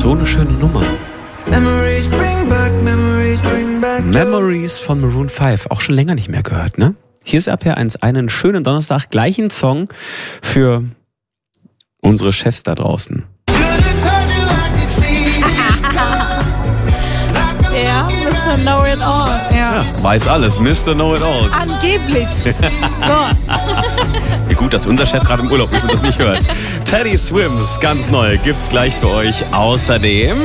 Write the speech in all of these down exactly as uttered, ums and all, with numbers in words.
So eine schöne Nummer. Memories bring back, memories bring back. Memories von Maroon fünf. Auch schon länger nicht mehr gehört, ne? Hier ist R P R eins, einen schönen Donnerstag, gleichen Song für unsere Chefs da draußen. Ja, Mister Know It All. Ja. Ja, weiß alles, Mister Know It All. Angeblich. So. Wie gut, dass unser Chef gerade im Urlaub ist und das nicht hört. Teddy Swims, ganz neu, gibt's gleich für euch. Außerdem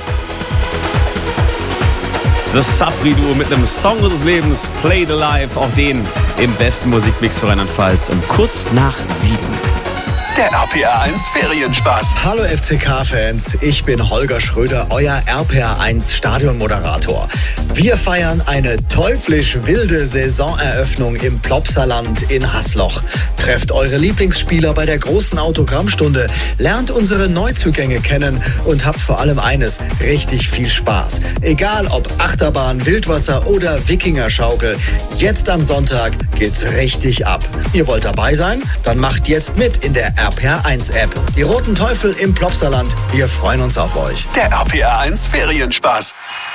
das Safri-Duo mit einem Song des Lebens, Play the Life, auch den im besten Musikmix für Rheinland-Pfalz um kurz nach sieben. Der R P R eins Ferienspaß. Hallo F C K-Fans, ich bin Holger Schröder, euer R P R eins Stadionmoderator. Wir feiern eine teuflisch wilde Saisoneröffnung im Plopsaland in Hasloch. Trefft eure Lieblingsspieler bei der großen Autogrammstunde, lernt unsere Neuzugänge kennen und habt vor allem eines, richtig viel Spaß. Egal ob Achterbahn, Wildwasser oder Wikingerschaukel, jetzt am Sonntag geht's richtig ab. Ihr wollt dabei sein? Dann macht jetzt mit in der R P R eins App. Die Roten Teufel im Plopsaland, wir freuen uns auf euch. Der R P R eins Ferienspaß.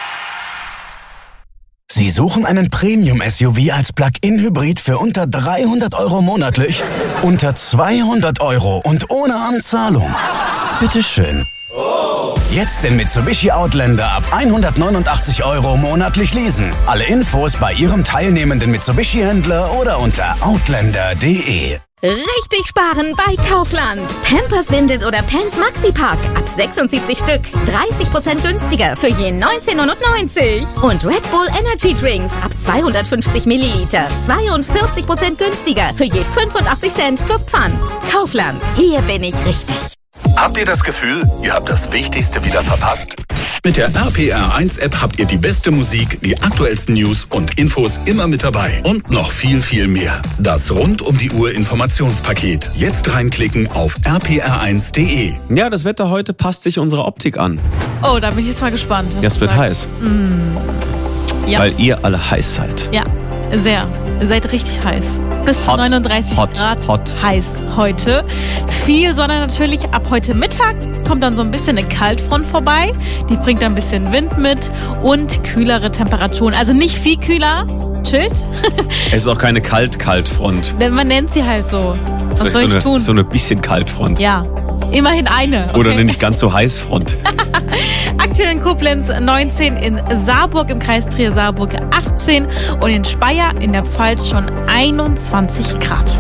Sie suchen einen Premium-S U V als Plug-in-Hybrid für unter dreihundert Euro monatlich? Unter zweihundert Euro und ohne Anzahlung? Bitteschön. Jetzt den Mitsubishi Outlander ab hundertneunundachtzig Euro monatlich leasen. Alle Infos bei Ihrem teilnehmenden Mitsubishi-Händler oder unter outlander punkt de. Richtig sparen bei Kaufland. Pampers, Windeln oder Pants Maxi-Pack ab sechsundsiebzig Stück. dreißig Prozent günstiger für je neunzehn neunundneunzig. Und Red Bull Energy Drinks ab zweihundertfünfzig Milliliter. zweiundvierzig Prozent günstiger für je fünfundachtzig Cent plus Pfand. Kaufland. Hier bin ich richtig. Habt ihr das Gefühl, ihr habt das Wichtigste wieder verpasst? Mit der R P R eins App habt ihr die beste Musik, die aktuellsten News und Infos immer mit dabei. Und noch viel, viel mehr. Das rund um die Uhr Informationspaket. Jetzt reinklicken auf r p r eins punkt de. Ja, das Wetter heute passt sich unserer Optik an. Oh, da bin ich jetzt mal gespannt. Ja, es wird sagst. heiß. Mm. Ja. Weil ihr alle heiß seid. Ja, sehr. Ihr seid richtig heiß. Bis zu Hot, neununddreißig hot, Grad hot. heiß heute. Viel Sonne natürlich. Ab heute Mittag kommt dann so ein bisschen eine Kaltfront vorbei. Die bringt ein bisschen Wind mit und kühlere Temperaturen. Also nicht viel kühler. Chillt. Es ist auch keine Kalt-Kalt-Front. Denn man nennt sie halt so. Was Das ist soll so ich eine, tun? So eine bisschen Kaltfront. Ja, immerhin eine. Okay. Oder eine nicht ganz so heiß Front. Aktuell in Koblenz neunzehn, in Saarburg im Kreis Trier-Saarburg achtzehn und in Speyer in der Pfalz schon einundzwanzig Grad.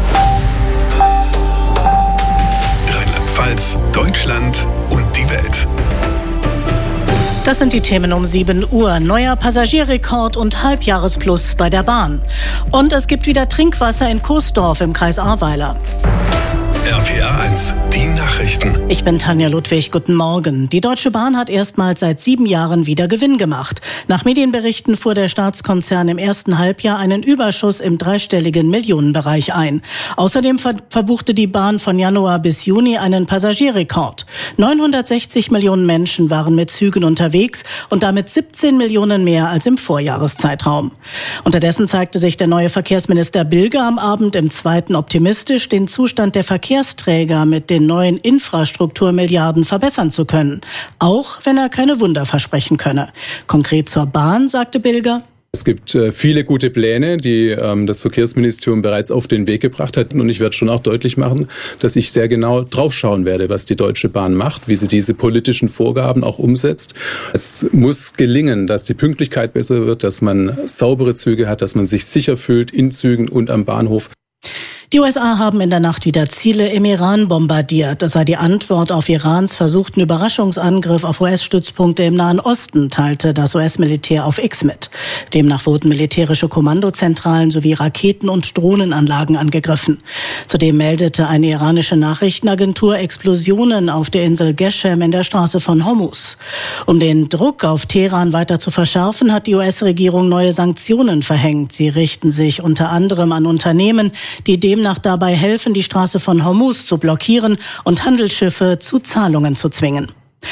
Rheinland-Pfalz, Deutschland und die Welt. Das sind die Themen um sieben Uhr. Neuer Passagierrekord und Halbjahresplus bei der Bahn. Und es gibt wieder Trinkwasser in Coesdorf im Kreis Ahrweiler. R P R eins, die Nachrichten. Ich bin Tanja Ludwig, guten Morgen. Die Deutsche Bahn hat erstmals seit sieben Jahren wieder Gewinn gemacht. Nach Medienberichten fuhr der Staatskonzern im ersten Halbjahr einen Überschuss im dreistelligen Millionenbereich ein. Außerdem ver- verbuchte die Bahn von Januar bis Juni einen Passagierrekord. neunhundertsechzig Millionen Menschen waren mit Zügen unterwegs und damit siebzehn Millionen mehr als im Vorjahreszeitraum. Unterdessen zeigte sich der neue Verkehrsminister Bilger am Abend im Zweiten optimistisch, den Zustand der Verkehrsträger mit den neuen Infrastrukturmilliarden verbessern zu können, auch wenn er keine Wunder versprechen könne. Konkret zur Bahn, sagte Bilger: Es gibt äh, viele gute Pläne, die ähm, das Verkehrsministerium bereits auf den Weg gebracht hat. Und ich werde schon auch deutlich machen, dass ich sehr genau draufschauen werde, was die Deutsche Bahn macht, wie sie diese politischen Vorgaben auch umsetzt. Es muss gelingen, dass die Pünktlichkeit besser wird, dass man saubere Züge hat, dass man sich sicher fühlt in Zügen und am Bahnhof. Die U S A haben in der Nacht wieder Ziele im Iran bombardiert. Das sei die Antwort auf Irans versuchten Überraschungsangriff auf U S-Stützpunkte im Nahen Osten, teilte das U S-Militär auf X mit. Demnach wurden militärische Kommandozentralen sowie Raketen- und Drohnenanlagen angegriffen. Zudem meldete eine iranische Nachrichtenagentur Explosionen auf der Insel Geshem in der Straße von Hormuz. Um den Druck auf Teheran weiter zu verschärfen, hat die U S-Regierung neue Sanktionen verhängt. Sie richten sich unter anderem an Unternehmen, die demnach dabei helfen, die Straße von Hormuz zu blockieren und Handelsschiffe zu Zahlungen zu zwingen.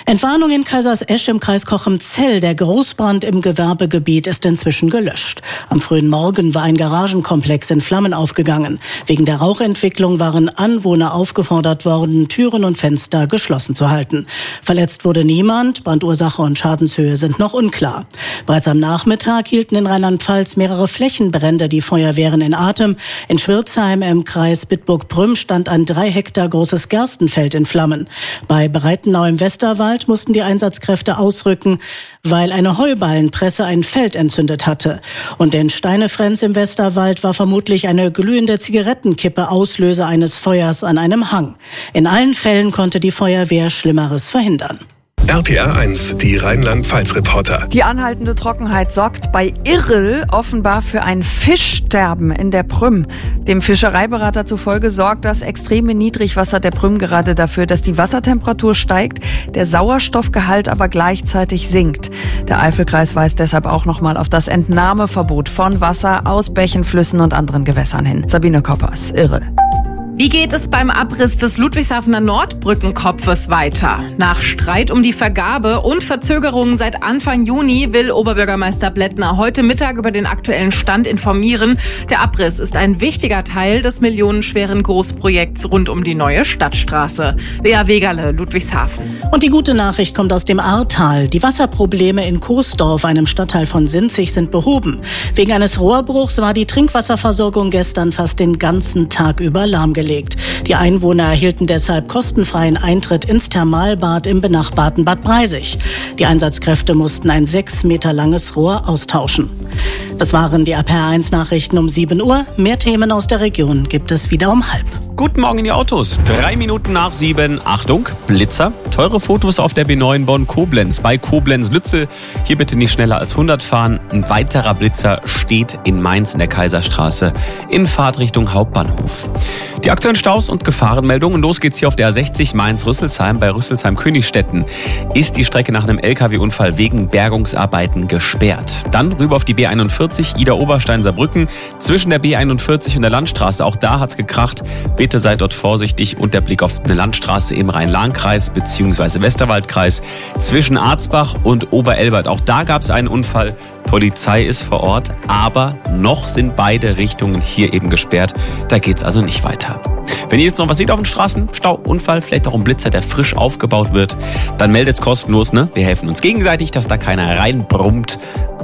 Entwarnung in Kaisersesch im Kreis Cochem-Zell. Der Großbrand im Gewerbegebiet ist inzwischen gelöscht. Am frühen Morgen war ein Garagenkomplex in Flammen aufgegangen. Wegen der Rauchentwicklung waren Anwohner aufgefordert worden, Türen und Fenster geschlossen zu halten. Verletzt wurde niemand. Brandursache und Schadenshöhe sind noch unklar. Bereits am Nachmittag hielten in Rheinland-Pfalz mehrere Flächenbrände die Feuerwehren in Atem. In Schwirzheim im Kreis Bitburg-Prüm stand ein drei Hektar großes Gerstenfeld in Flammen. Bei Breitenau im Westerwald mussten die Einsatzkräfte ausrücken, weil eine Heuballenpresse ein Feld entzündet hatte. Und in Steinefrenz im Westerwald war vermutlich eine glühende Zigarettenkippe Auslöser eines Feuers an einem Hang. In allen Fällen konnte die Feuerwehr Schlimmeres verhindern. R P R eins, die Rheinland-Pfalz-Reporter. Die anhaltende Trockenheit sorgt bei Irrel offenbar für ein Fischsterben in der Prüm. Dem Fischereiberater zufolge sorgt das extreme Niedrigwasser der Prüm gerade dafür, dass die Wassertemperatur steigt, der Sauerstoffgehalt aber gleichzeitig sinkt. Der Eifelkreis weist deshalb auch nochmal auf das Entnahmeverbot von Wasser aus Bächen, Flüssen und anderen Gewässern hin. Sabine Koppers, Irrel. Wie geht es beim Abriss des Ludwigshafener Nordbrückenkopfes weiter? Nach Streit um die Vergabe und Verzögerungen seit Anfang Juni will Oberbürgermeister Blättner heute Mittag über den aktuellen Stand informieren. Der Abriss ist ein wichtiger Teil des millionenschweren Großprojekts rund um die neue Stadtstraße. Lea Wegerle, Ludwigshafen. Und die gute Nachricht kommt aus dem Ahrtal. Die Wasserprobleme in Coesdorf, einem Stadtteil von Sinzig, sind behoben. Wegen eines Rohrbruchs war die Trinkwasserversorgung gestern fast den ganzen Tag über lahmgelegt. Die Einwohner erhielten deshalb kostenfreien Eintritt ins Thermalbad im benachbarten Bad Breisig. Die Einsatzkräfte mussten ein sechs Meter langes Rohr austauschen. Das waren die R P R eins Nachrichten um sieben Uhr. Mehr Themen aus der Region gibt es wieder um halb. Guten Morgen in die Autos. Drei Minuten nach sieben. Achtung, Blitzer. Teure Fotos auf der B neun Bonn-Koblenz. Bei Koblenz-Lützel. Hier bitte nicht schneller als hundert fahren. Ein weiterer Blitzer steht in Mainz in der Kaiserstraße in Fahrtrichtung Hauptbahnhof. Die aktuellen Staus und Gefahrenmeldungen. Los geht's hier auf der A sechzig Mainz-Rüsselsheim. Bei Rüsselsheim-Königstetten ist die Strecke nach einem L K W-Unfall wegen Bergungsarbeiten gesperrt. Dann rüber auf die B einundvierzig Ida-Oberstein-Saarbrücken. Zwischen der B einundvierzig und der Landstraße. Auch da hat's gekracht. Bitte seid dort vorsichtig und der Blick auf eine Landstraße im Rhein-Lahn-Kreis bzw. Westerwaldkreis zwischen Arzbach und Oberelbert. Auch da gab es einen Unfall. Polizei ist vor Ort, aber noch sind beide Richtungen hier eben gesperrt. Da geht's also nicht weiter. Wenn ihr jetzt noch was seht auf den Straßen, Stau, Unfall, vielleicht auch ein Blitzer, der frisch aufgebaut wird, dann meldet's kostenlos, ne? Wir helfen uns gegenseitig, dass da keiner reinbrummt.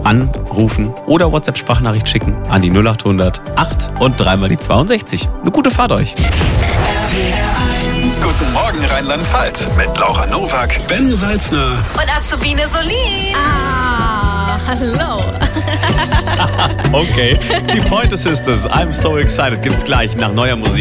Anrufen oder WhatsApp-Sprachnachricht schicken an die null acht hundert acht und dreimal die zweiundsechzig. Eine gute Fahrt euch. Guten Morgen Rheinland-Pfalz mit Laura Nowak, Ben Salzner Und Azubine Solin. Ah, hallo. Okay, die Pointer Sisters, I'm so excited, gibt's gleich nach neuer Musik.